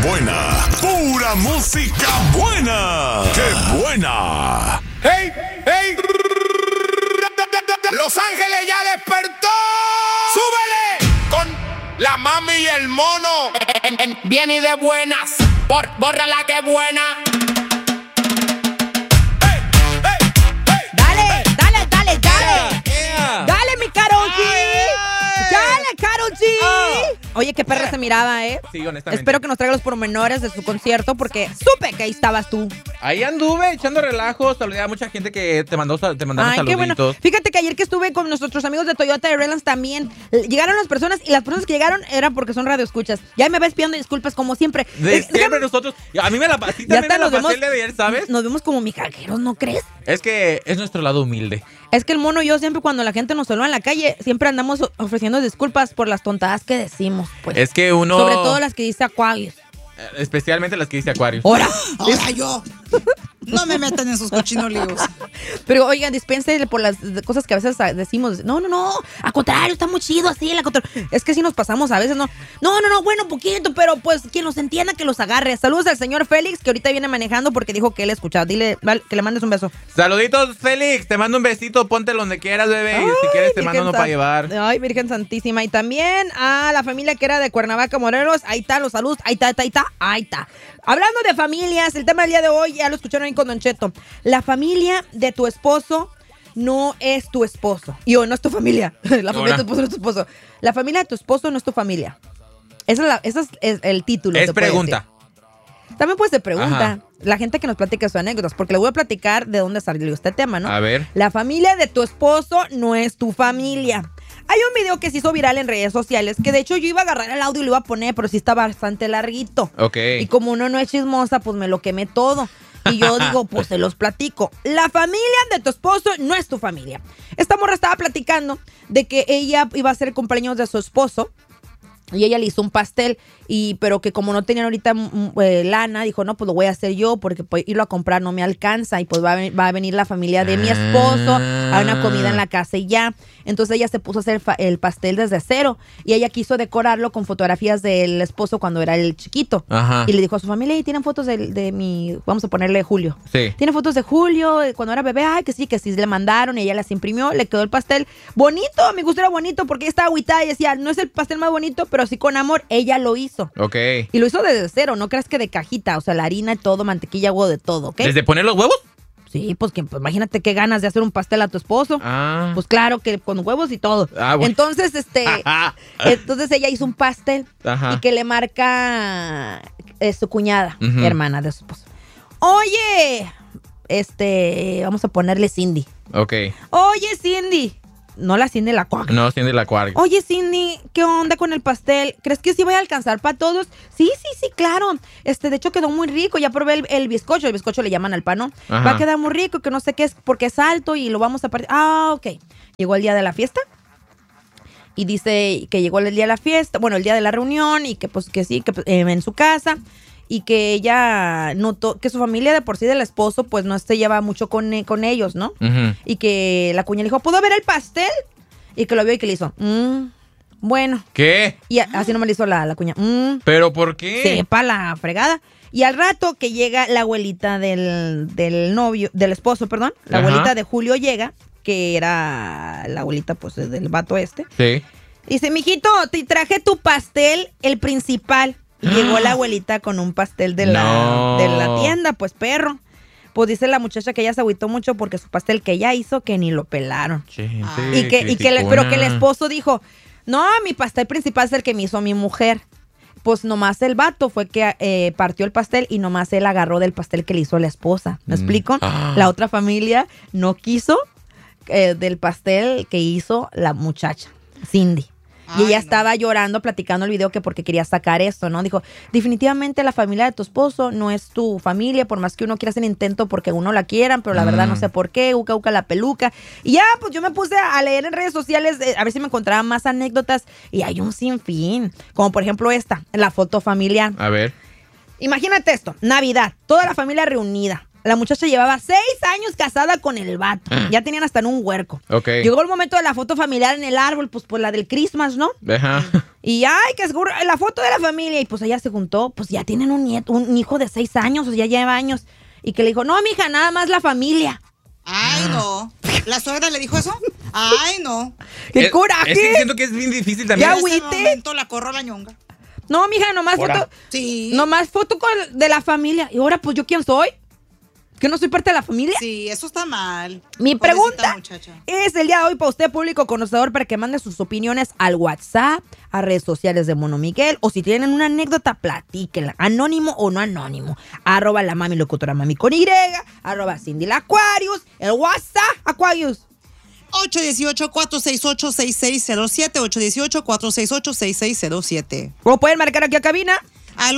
buena. Pura música buena. ¡Qué buena! ¡Hey! ¡Hey! ¡Los Ángeles ya despertó! ¡Súbele! Con la mami y el mono. Bien y de buenas. Borra la que buena. ¡Dale, mi Karol G! ¡Dale, Karol G! Oye, qué perra se miraba, ¿eh? Sí, honestamente. Espero que nos traiga los pormenores de su concierto porque supe que ahí estabas tú. Ahí anduve echando relajos, saludé a mucha gente que te mandaron saluditos. Qué bueno. Fíjate que ayer que estuve con nuestros amigos de Toyota de Redlands también, llegaron las personas y las personas que llegaron era porque son radioescuchas. Ya me ves pidiendo disculpas como siempre. Siempre nosotros, a mí me la pasé, también me la pasé el de ayer, ¿sabes? Nos vemos como mijajeros, ¿no crees? Es que es nuestro lado humilde. Es que el mono y yo siempre cuando la gente nos saluda en la calle, siempre andamos ofreciendo disculpas por las tontadas que decimos, pues. Es que uno... Sobre todo las que dice Aquarius. Especialmente las que dice Aquarius. ¡Ahora! Yo! No me metan en sus cochinos líos. Pero, oigan, dispense por las cosas que a veces decimos. No. Al contrario, está muy chido así. Es que sí nos pasamos a veces, ¿no? No, bueno, poquito, pero pues quien los entienda que los agarre. Saludos al señor Félix, que ahorita viene manejando porque dijo que él escuchaba. Dile, vale, que le mandes un beso. Saluditos, Félix. Te mando un besito. Póntelo donde quieras, bebé. Ay, y si quieres, te mando uno para llevar. Ay, Virgen Santísima. Y también a la familia que era de Cuernavaca, Morelos. Ahí está, los saludos. Ahí está. Hablando de familias, el tema del día de hoy, ya lo escucharon ahí con Don Cheto. La familia de tu esposo no es tu esposo. No es tu familia. La familia de tu esposo no es tu esposo. La familia de tu esposo no es tu familia. Ese es el título. Es pregunta. También puede ser pregunta. Ajá. La gente que nos platica sus anécdotas, porque le voy a platicar de dónde salió este tema, ¿no? A ver. La familia de tu esposo no es tu familia. Hay un video que se hizo viral en redes sociales, que de hecho yo iba a agarrar el audio y lo iba a poner, pero sí está bastante larguito. Ok. Y como uno no es chismosa, pues me lo quemé todo. Y yo digo, pues se los platico. La familia de tu esposo no es tu familia. Esta morra estaba platicando de que ella iba a hacer el cumpleaños de su esposo. Y ella le hizo un pastel, pero que como no tenían ahorita lana, dijo, no, pues lo voy a hacer yo porque pues, irlo a comprar no me alcanza. Y pues va a venir la familia de mi esposo a una comida en la casa y ya. Entonces ella se puso a hacer el pastel desde cero. Y ella quiso decorarlo con fotografías del esposo cuando era el chiquito. Ajá. Y le dijo a su familia, y tienen fotos de mi, vamos a ponerle Julio. Sí. Tiene fotos de Julio cuando era bebé. Ay, que sí le mandaron. Y ella las imprimió, le quedó el pastel bonito. A mi gusto era bonito porque ella estaba agüitada y decía, no es el pastel más bonito, pero sí con amor. Ella lo hizo. Ok. Y lo hizo desde cero, no creas que de cajita, o sea, la harina y todo, mantequilla, huevo, de todo, ¿ok? ¿Desde poner los huevos? Sí, pues imagínate qué ganas de hacer un pastel a tu esposo. Ah. Pues claro, que con huevos y todo. Ah, bueno. Entonces, entonces ella hizo un pastel. Ajá. Y que le marca su cuñada, Ujú. hermana de su esposo. Oye, vamos a ponerle Cindy. Ok. Oye, Cindy. No la Cindy, la cuaca. No, Cindy la cuarga. Oye, Cindy, ¿qué onda con el pastel? ¿Crees que sí voy a alcanzar para todos? Sí, claro. De hecho quedó muy rico. Ya probé el bizcocho. El bizcocho le llaman al pan, ¿no? Ajá. Va a quedar muy rico, que no sé qué es, porque es alto y lo vamos a partir. Ah, ok. Llegó el día de la fiesta. Y dice que llegó el día de la fiesta, bueno, el día de la reunión, y que pues que sí, que en su casa. Y que ella notó que su familia de por sí del esposo pues no se lleva mucho con ellos, ¿no? Uh-huh. Y que la cuña le dijo, ¿puedo ver el pastel? Y que lo vio y que le hizo, bueno. ¿Qué? Y así nomás le hizo la cuña, ¿Pero por qué? sepa la fregada. Y al rato que llega la abuelita del novio, del esposo, perdón, la Ajá. abuelita de Julio llega, que era la abuelita pues del vato Sí. Dice, mijito, te traje tu pastel, el principal. Y llegó la abuelita con un pastel de la tienda, pues perro. Pues dice la muchacha que ella se agüitó mucho porque su pastel que ella hizo que ni lo pelaron. Pero que el esposo dijo, no, mi pastel principal es el que me hizo mi mujer. Pues nomás el vato fue que partió el pastel y nomás él agarró del pastel que le hizo la esposa. ¿Me explico? La otra familia no quiso del pastel que hizo la muchacha, Cindy. Y ella estaba llorando, platicando el video que porque quería sacar esto, ¿no? Dijo, definitivamente la familia de tu esposo no es tu familia, por más que uno quiera hacer intento porque uno la quieran, pero la verdad no sé por qué, uca la peluca. Y ya, pues yo me puse a leer en redes sociales, a ver si me encontraba más anécdotas, y hay un sinfín. Como por ejemplo la foto familiar. A ver. Imagínate esto, Navidad, toda la familia reunida. La muchacha llevaba 6 años casada con el vato. Ya tenían hasta en un huerco. Ok. Llegó el momento de la foto familiar en el árbol, pues la del Christmas, ¿no? Ajá. Y ay, que seguro, la foto de la familia. Y pues ella se juntó, pues ya tienen un nieto, un hijo de 6 años, o sea, ya lleva años. Y que le dijo, no, mija, nada más la familia. Ay, no. ¿La suegra le dijo eso? Ay, no. ¡Qué coraje! Es que siento que es bien difícil también. Ya, En ese agüite. momento la corro a la ñonga. No, mija, nomás Ahora. foto. Sí. Nomás foto de la familia. Y ahora, pues, ¿yo quién soy? ¿Que no soy parte de la familia? Sí, eso está mal. Mi Pobrecita pregunta muchacha. es el día de hoy para usted, público conocedor, para que mande sus opiniones al WhatsApp, a redes sociales de Mono Miguel, o si tienen una anécdota, platíquenla, anónimo o no anónimo. @ la mami locutora mami con Y, @ Cindy la Aquarius, el WhatsApp, Aquarius. 818-468-6607, 818-468-6607. O pueden marcar aquí a cabina. Al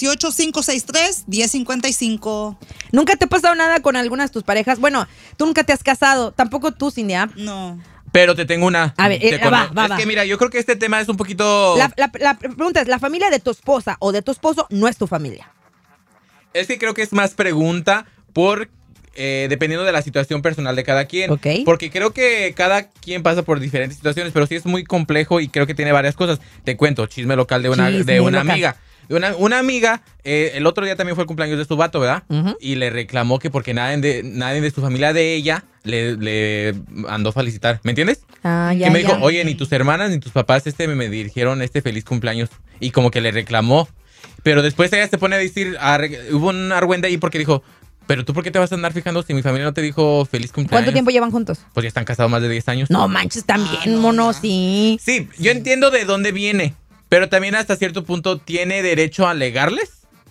818-563-1055. ¿Nunca te ha pasado nada con alguna de tus parejas? Bueno, tú nunca te has casado, tampoco tú, Cindy, ¿ah? No. Pero te tengo una. A ver, Te va. Es que mira, yo creo que este tema es un poquito... La pregunta es, ¿la familia de tu esposa o de tu esposo no es tu familia? Es que creo que es más pregunta por... dependiendo de la situación personal de cada quien. Ok. Porque creo que cada quien pasa por diferentes situaciones, pero sí es muy complejo y creo que tiene varias cosas. Te cuento, chisme local de una Local. amiga. Una amiga, el otro día también fue el cumpleaños de su vato, ¿verdad? Ujú. Y le reclamó que porque nadie de su familia de ella le andó a felicitar. ¿Me entiendes? Ah, ya, Que me dijo, ya. oye, ni tus hermanas ni tus papás me dirigieron feliz cumpleaños. Y como que le reclamó. Pero después ella se pone a decir, hubo un argüende ahí porque dijo, pero tú ¿por qué te vas a andar fijando si mi familia no te dijo feliz cumpleaños? ¿Cuánto tiempo llevan juntos? Pues ya están casados más de 10 años. No manches, también, mono, sí. Sí, yo entiendo de dónde viene. Pero también hasta cierto punto tiene derecho a alegarles.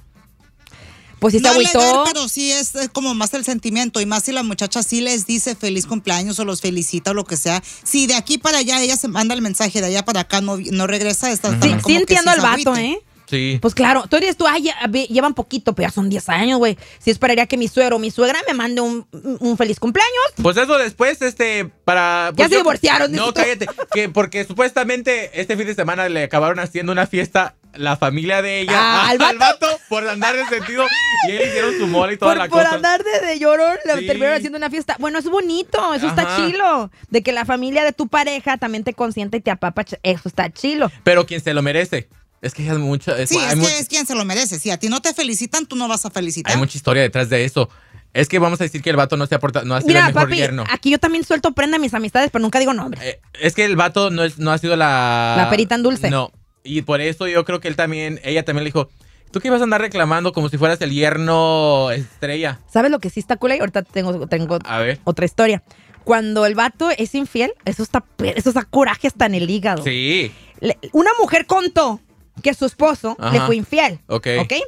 Pues sí se No agüitó. alegar, pero sí es como más el sentimiento. Y más si la muchacha sí les dice feliz cumpleaños o los felicita o lo que sea. Si de aquí para allá ella se manda el mensaje, de allá para acá no regresa, está Sí, también sí como que entiendo se al vato, agüite. ¿eh? Sí. Pues claro, tú dices tú, ay, llevan poquito, pero ya son 10 años, güey. Sí esperaría que mi suegro o mi suegra me mande un feliz cumpleaños. Pues eso después, para... Ya pues se divorciaron, No, dices tú. cállate. Porque supuestamente este fin de semana le acabaron haciendo una fiesta la familia de ella ¿Al vato? por andar de sentido. Y él hicieron su mole y toda la Por cosa. andar de llorón, le Sí. terminaron haciendo una fiesta. Bueno, es bonito, eso está Ajá. chilo. De que la familia de tu pareja también te consiente y te apapacha, eso está chilo. Pero quien se lo merece. Es que hay mucha... Sí, es quien se lo merece. Si a ti no te felicitan, tú no vas a felicitar. Hay mucha historia detrás de eso. Es que vamos a decir que el vato no ha sido Mira, el mejor papi, yerno. aquí yo también suelto prenda a mis amistades, pero nunca digo nombre. Es que el vato no ha sido La perita en dulce. No. Y por eso yo creo que ella también le dijo, ¿tú qué ibas a andar reclamando como si fueras el yerno estrella? ¿Sabes lo que sí está cool ahí? Ahorita tengo A ver. otra historia. Cuando el vato es infiel, eso está coraje hasta en el hígado. Sí. Una mujer contó que su esposo Ajá. le fue infiel. Ok.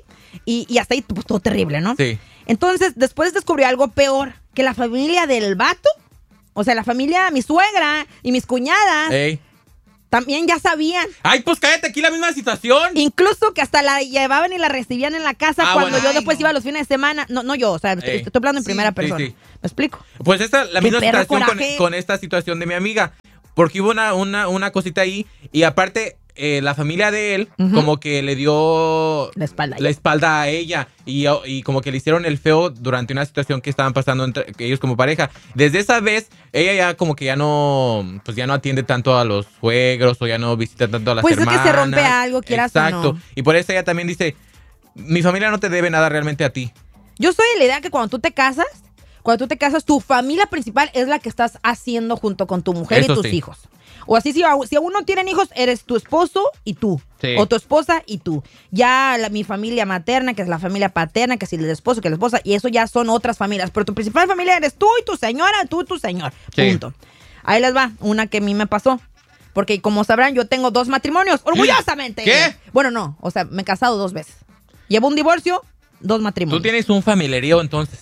Y hasta ahí, pues, todo terrible, ¿no? Sí. Entonces, después descubrió algo peor, que la familia del vato, o sea, la familia, mi suegra y mis cuñadas, Ey. también ya sabían. Ay, pues cállate, aquí la misma situación. Incluso que hasta la llevaban y la recibían en la casa cuando bueno. yo Ay, después no. iba los fines de semana. No yo, o sea, estoy Ey. hablando en Sí, primera sí, persona. sí. ¿Me explico? Pues la misma perro situación coraje. con esta situación de mi amiga. Porque hubo una cosita ahí. Y aparte, la familia de él Ujú. como que le dio La espalda. a ella. Y como que le hicieron el feo durante una situación que estaban pasando entre ellos como pareja. Desde esa vez, ella ya como que ya no atiende tanto a los suegros o ya no visita tanto a las Pues es que hermanas. se rompe algo, quieras o Exacto. no. Y por eso ella también dice, mi familia no te debe nada realmente a ti. Yo soy de la idea que cuando tú te casas, tu familia principal es la que estás haciendo junto con tu mujer Eso y tus sí. hijos. O así, si aún no tienen hijos, eres tu esposo y tú. Sí. O tu esposa y tú. Ya mi familia materna, que es la familia paterna, que es el esposo, que es la esposa, y eso ya son otras familias. Pero tu principal familia eres tú y tu señora, tú y tu señor. Sí. Punto. Ahí les va, una que a mí me pasó. Porque como sabrán, yo tengo 2 matrimonios. ¡Orgullosamente! ¿Qué? Bueno, no. O sea, me he casado 2 veces. Llevo un divorcio, 2 matrimonios. Tú tienes un familiarío entonces.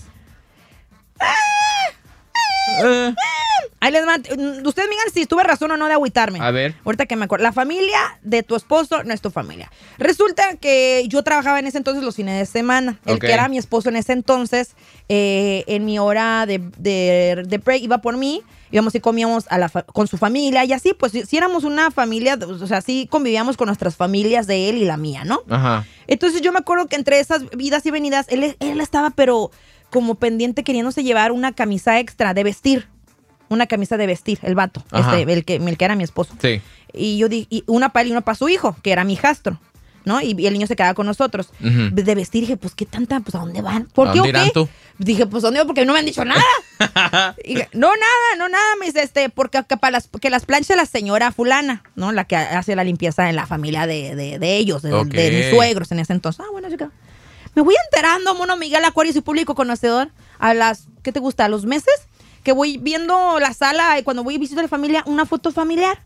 Ahí les va. Ustedes me digan si tuve razón o no de agüitarme. A ver. Ahorita que me acuerdo. La familia de tu esposo no es tu familia. Resulta que yo trabajaba en ese entonces los fines de semana. El Ok. que era mi esposo en ese entonces, en mi hora de break, iba por mí. Íbamos y comíamos con su familia y así. Pues si éramos una familia, o sea, sí convivíamos con nuestras familias de él y la mía, ¿no? Ajá. Entonces yo me acuerdo que entre esas idas y venidas, él estaba pero como queriéndose llevar una camisa extra de vestir. Una camisa de vestir, el vato, Ajá. el que era mi esposo. Sí. Y yo dije, una para él y una para su hijo, que era mi hijastro, ¿no? Y el niño se quedaba con nosotros. De vestir, dije, pues, ¿qué tanta? Pues, ¿a dónde van? ¿Por qué o qué? Tú? Dije, pues, ¿dónde van? Porque no me han dicho nada. Y dije, no, nada. Me dice, porque que las planche la señora fulana, ¿no? La que hace la limpieza en la familia de ellos, de mis suegros en ese entonces. Ah, bueno, chica. Me voy enterando, mono Miguel Acuario, soy público conocedor, a las, ¿qué te gusta? ¿A los meses? Que voy viendo la sala y cuando voy a visitar a la familia, una foto familiar.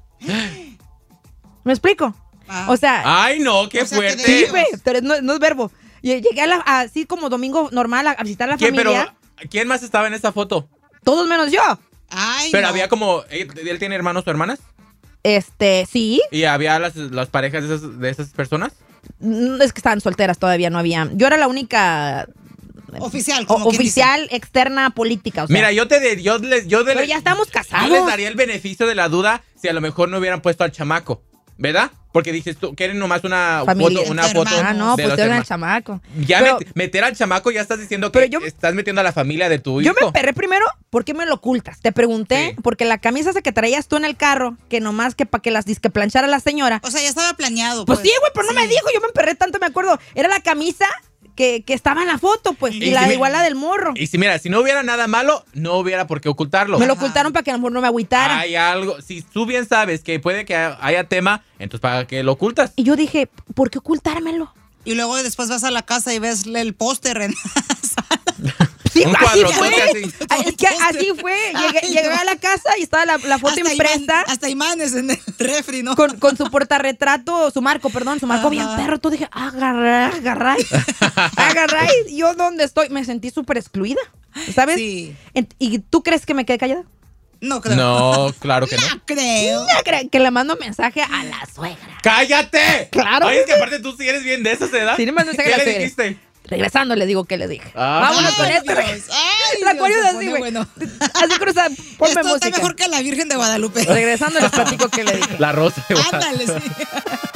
¿Me explico? O sea... ¡Ay, no! ¡Qué fuerte! Sí, pero no es verbo. Llegué así como domingo normal a visitar a la familia. Pero, ¿quién más estaba en esa foto? Todos menos yo. Ay, pero no. había como... ¿Él tiene hermanos o hermanas? Sí. ¿Y había las parejas de esas personas? Es que estaban solteras todavía, no había. Yo era la única... Oficial, externa política. O sea. Mira, pero ya estamos casados. Yo les daría el beneficio de la duda si a lo mejor no hubieran puesto al chamaco, ¿verdad? Porque dices tú, quieren nomás una foto. Ah, no, pues te al chamaco. Ya pero, meter al chamaco ya estás diciendo que estás metiendo a la familia de tu hijo. Yo me emperré primero, ¿por qué me lo ocultas? Te pregunté, porque la camisa esa que traías tú en el carro, que nomás que para que las disque planchara la señora. O sea, ya estaba planeado. Pues sí, güey, pero no me dijo, yo me emperré tanto, me acuerdo. Era la camisa que estaba en la foto, pues, y la igual la del morro. Y si no hubiera nada malo, no hubiera por qué ocultarlo. Me lo ocultaron para que a lo mejor no me agüitara. Hay algo, si tú bien sabes que puede que haya tema, entonces ¿para qué lo ocultas? Y yo dije, ¿por qué ocultármelo? Y luego después vas a la casa y ves el póster en Sí, un así cuadro, fue. así. Es que así fue. Llegué a la casa y estaba la foto hasta impresa. Hasta imanes en el refri, ¿no? Con su portarretrato, su marco bien perro. Tú dije, agarray. ¿Y yo dónde estoy? Me sentí súper excluida, ¿sabes? Sí. ¿Y tú crees que me quedé callada? No creo. No, claro que no. No creo. Que le mando mensaje a la suegra. ¡Cállate! Claro. Ay, es que aparte tú sí eres bien de esa edad. Sí, le mando mensaje ¿Qué a la le suegra. dijiste? Regresando le digo que le dije. Vámonos con esto. El Acuario de así, güey. Bueno. Así cruza, ponme Esto música. está mejor que la Virgen de Guadalupe. Regresando les platico que le dije. La rosa de Guadalupe. Ándale, sí.